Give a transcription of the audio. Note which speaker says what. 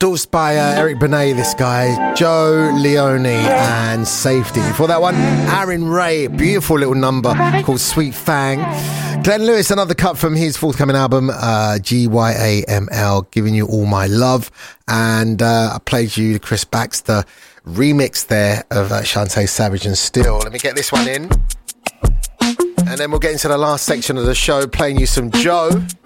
Speaker 1: Endorsed by Eric Benet, this guy, Joe Leone and Safety. For that one, Aaron Ray, beautiful little number called Sweet Fang. Glenn Lewis, another cut from his forthcoming album, GYAML, Giving You All My Love. And I played you the Chris Baxter remix there of Shantae Savage and Still. Let me get this one in. And then we'll get into the last section of the show, playing you some Joe.